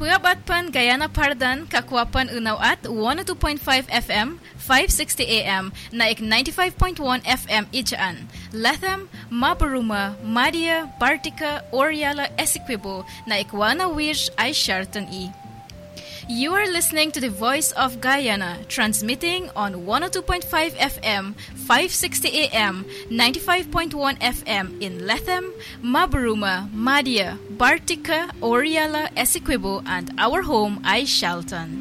Puyabatpan Guyana Pardan Kakwapan Unaw at 102.5 FM, 560 AM, naik 95.1 FM Ijaan. Lethem, Mabaruma, Madia, Bartica, Oriala, Essequibo, naik Wana Wish ay Shartan E. You are listening to the Voice of Guyana, transmitting on 102.5 FM, 560 AM, 95.1 FM in Lethem, Mabaruma, Madia, Bartica, Oriala, Essequibo, and our home ay Shalton.